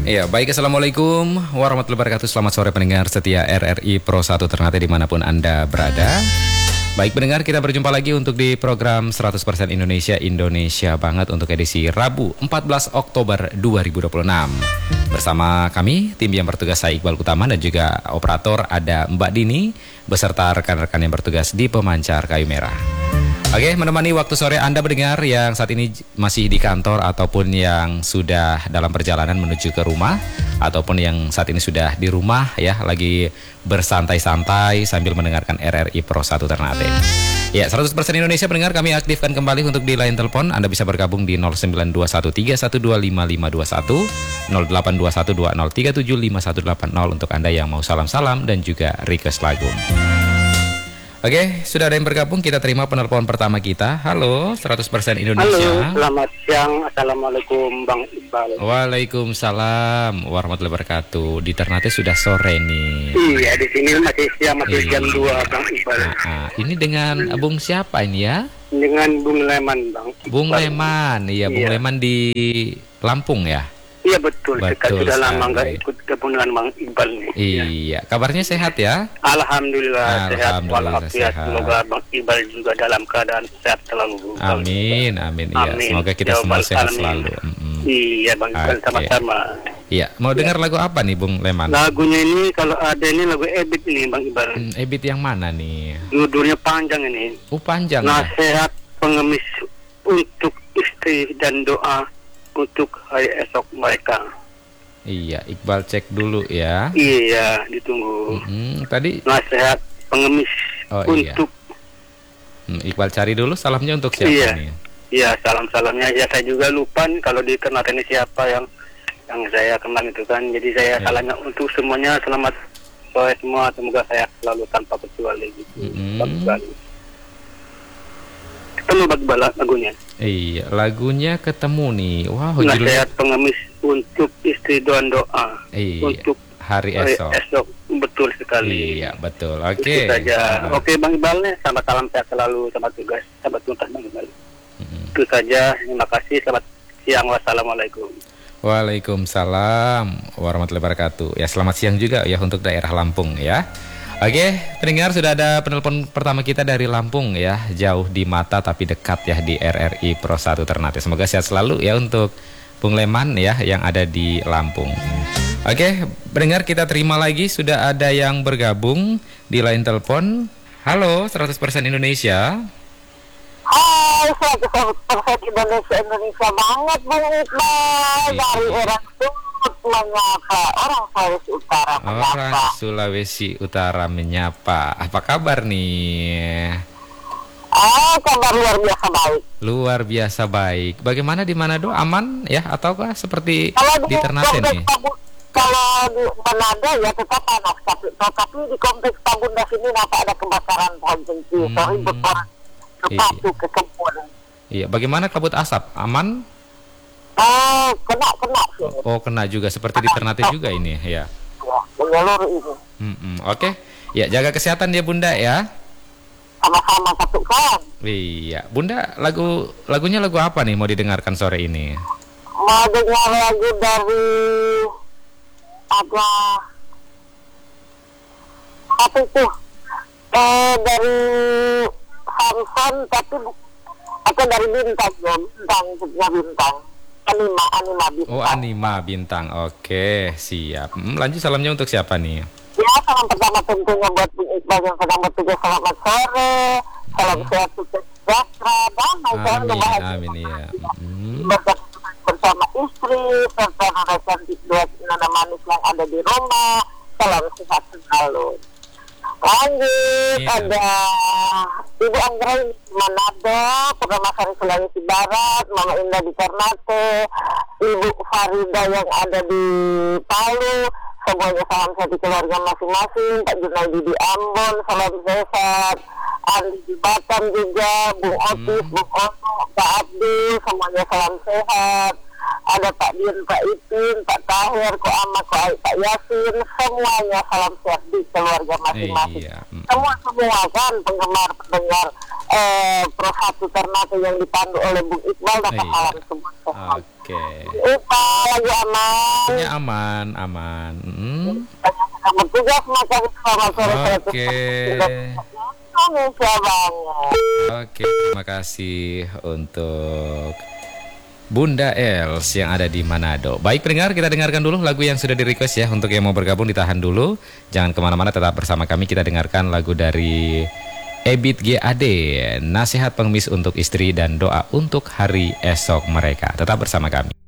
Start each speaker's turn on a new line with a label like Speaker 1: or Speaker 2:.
Speaker 1: Iya, baik. Assalamualaikum warahmatullahi wabarakatuh. Selamat sore pendengar setia RRI Pro 1 Ternate dimanapun Anda berada. Baik pendengar, kita berjumpa lagi untuk di program 100% Indonesia banget untuk edisi Rabu 14 Oktober 2026. Bersama kami, tim yang bertugas saya Iqbal Utama dan juga operator ada Mbak Dini beserta rekan-rekan yang bertugas di pemancar kayu merah. Oke, menemani waktu sore Anda mendengar yang saat ini masih di kantor ataupun yang sudah dalam perjalanan menuju ke rumah ataupun yang saat ini sudah di rumah ya, lagi bersantai-santai sambil mendengarkan RRI Pro 1 Ternate. Ya, 100% Indonesia pendengar kami aktifkan kembali untuk di line telepon. Anda bisa bergabung di 0921312551, 082120375180 untuk Anda yang mau salam-salam dan juga request lagu. Oke, sudah ada yang bergabung, kita terima penelpon pertama kita. Halo, 100% Indonesia.
Speaker 2: Halo, selamat siang. Assalamualaikum Bang Iqbal.
Speaker 1: Waalaikumsalam warahmatullahi wabarakatuh. Di Ternate sudah sore nih.
Speaker 2: Iya, di sini masih siang, masih jam 2 Bang Iqbal.
Speaker 1: Ini dengan Bung siapa ini ya?
Speaker 2: Dengan Bung Leman Bang Iqbal.
Speaker 1: Bung Leman, iya Bung Leman di Lampung ya?
Speaker 2: Iya betul, kita sudah lama nggak ikut gabung dengan Bang Iqbal nih.
Speaker 1: Iya, kabarnya sehat ya?
Speaker 2: Alhamdulillah sehat walafiat.
Speaker 1: Sehat.
Speaker 2: Semoga Bang Iqbal juga dalam keadaan sehat selalu.
Speaker 1: Amin, amin. Iya, semoga kita semua sehat selalu.
Speaker 2: Iya Bang Iqbal, sama-sama.
Speaker 1: Iya, mau dengar lagu apa nih Bung Leman?
Speaker 2: Lagunya ini kalau ada ini lagu Ebit ini Bang Iqbal.
Speaker 1: Ebit yang mana nih?
Speaker 2: Judulnya panjang ini.
Speaker 1: Panjang.
Speaker 2: Nasihat pengemis untuk istri dan doa untuk hari esok mereka.
Speaker 1: Iya, Iqbal cek dulu ya.
Speaker 2: Iya, ditunggu.
Speaker 1: Tadi
Speaker 2: nasihat pengemis untuk.
Speaker 1: Iqbal cari dulu salamnya untuk siapa nih?
Speaker 2: Iya, salam-salamnya ya saya juga lupa nih kalau di Ternate ini siapa yang saya kenal itu kan. Jadi saya salamnya untuk semuanya, selamat sore semua, semoga sehat selalu tanpa kecuali gitu. Bagus sekali. Ketemu bagaimana lagunya?
Speaker 1: Iya, lagunya ketemu nih. Wow,
Speaker 2: nasihat pengemis untuk istri dan doa.
Speaker 1: Iya.
Speaker 2: Untuk
Speaker 1: hari esok.
Speaker 2: Betul sekali.
Speaker 1: Iya, betul. Oke.
Speaker 2: Itu saja. Oke, Bang Iqbal, selamat salam sehat selalu, selamat tugas, selamat tuntas Bang Iqbal. Itu saja. Terima kasih. Selamat siang. Wassalamualaikum.
Speaker 1: Waalaikumsalam warahmatullahi wabarakatuh. Ya, selamat siang juga ya untuk daerah Lampung ya. Oke, pendengar, sudah ada penelpon pertama kita dari Lampung ya. Jauh di mata tapi dekat ya di RRI Pro 1 Ternate. Semoga sehat selalu ya untuk Bung Leman ya yang ada di Lampung. Oke, pendengar, kita terima lagi sudah ada yang bergabung di line telepon. Halo, 100% Indonesia.
Speaker 3: Hai, 100% Indonesia banget Bung Iqbal. Dari orang menyapa orang Sulawesi Utara menyapa.
Speaker 1: Orang Sulawesi Utara menyapa. Apa kabar nih?
Speaker 3: Kabar luar biasa baik.
Speaker 1: Luar biasa baik. Bagaimana di Manado, aman ya ataukah seperti di Ternate nih?
Speaker 3: Kalau di Manado ya tetap panas, tapi di kompleks Tabunda sini nampak ada kebakaran pohon cengkih. Ribut orang sepatu ke kebun. Iya,
Speaker 1: bagaimana kabut asap? Aman?
Speaker 3: Kena sih.
Speaker 1: Kena juga seperti di Ternate juga ini ya.
Speaker 3: Ya, menyeluruh ini.
Speaker 1: Oke. Ya, jaga kesehatan ya Bunda ya.
Speaker 3: Sama-sama satu kan.
Speaker 1: Iya, Bunda, lagunya lagu apa nih mau didengarkan sore ini?
Speaker 3: Mau dengar lagu dari apa itu? Dari Samson tapi atau dari Bintang. Anima Bintang.
Speaker 1: Anima Bintang. Oke, siap. Lanjut, salamnya untuk siapa nih?
Speaker 3: Ya, salam pertama tentunya buat Bung Iqbal yang sedang bertugas. Selamat sore. Salam sehat, sukses, sejahtera, damai,
Speaker 1: amin ya.
Speaker 3: Bersama istri serta anak cantik dua nana manis yang ada di rumah. Salam sehat selalu. Lanjut, ada Ibu Anggraini di Manado, Purnamasari Sulawesi Barat, Mama Indah di Ternate, Ibu Farida yang ada di Palu. Semuanya salam sehat di keluarga masing-masing. Pak Junaidi di Ambon, salam sehat. Andi di Batam juga, Bung Otis, Bung Ono, Pak Abdul, semuanya salam sehat. Ada Pak Dian, Pak Ipin, Pak Tahir, Ko Ama, Ko Aik, Pak Yasin, semuanya salam sehat di keluarga masing-masing. Semua kan pendengar Pro 1 Ternate yang dipandu oleh Bung Iqbal dapat salam semua sehat.
Speaker 1: Oke.
Speaker 3: lagi aman.
Speaker 1: Ya aman.
Speaker 3: Kamu tugas makan selamat sore.
Speaker 1: Oke.
Speaker 3: Indonesia banget.
Speaker 1: Oke, terima kasih untuk Bunda Els yang ada di Manado. Baik pendengar, kita dengarkan dulu lagu yang sudah di-request ya. Untuk yang mau bergabung ditahan dulu. Jangan kemana-mana, tetap bersama kami. Kita dengarkan lagu dari Ebit GAD, nasihat pengemis untuk istri dan doa untuk hari esok mereka. Tetap bersama kami.